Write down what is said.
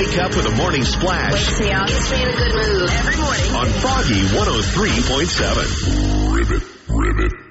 Wake up with a morning splash. Wakes me up. Gets me in a good mood every morning. On Froggy 103.7. Ribbit.